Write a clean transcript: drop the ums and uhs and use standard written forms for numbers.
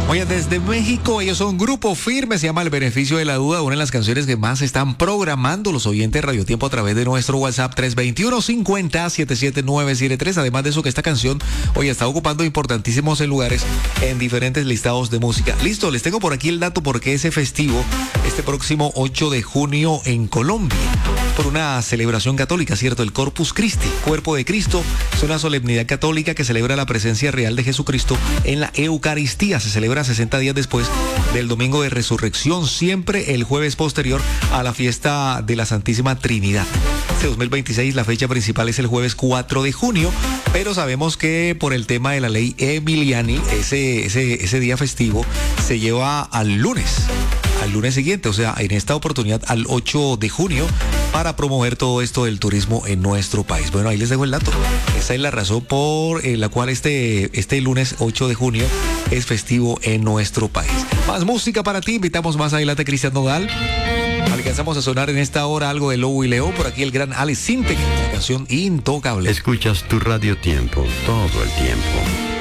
Oye, desde México, ellos son Grupo Firme, se llama El Beneficio de la Duda, una de las canciones que más están programando los oyentes de Radio Tiempo a través de nuestro WhatsApp 321-50-77973. Además de eso, que esta canción hoy está ocupando importantísimos lugares en diferentes listados de música. Listo, les tengo por aquí el dato porque ese festivo este próximo 8 de junio en Colombia, por una celebración católica, ¿cierto? El Corpus Christi, Cuerpo de Cristo, es una solemnidad católica que celebra la presencia real de Jesucristo en la Eucaristía. Se celebra 60 días después del Domingo de Resurrección, siempre el jueves posterior a la fiesta de la Santísima Trinidad. Este 2026 la fecha principal es el jueves 4 de junio, pero sabemos que por el tema de la ley Emiliani, ese día festivo se lleva al lunes siguiente, o sea, en esta oportunidad al 8 de junio, para promover todo esto del turismo en nuestro país. Bueno, ahí les dejo el dato. Esa es la razón por la cual este lunes 8 de junio es festivo en nuestro país. Más música para ti, invitamos más adelante a Cristian Nodal. Alcanzamos a sonar en esta hora algo de Lobo y León, por aquí el gran Alex Sintek, la canción Intocable. Escuchas tu Radio Tiempo todo el tiempo.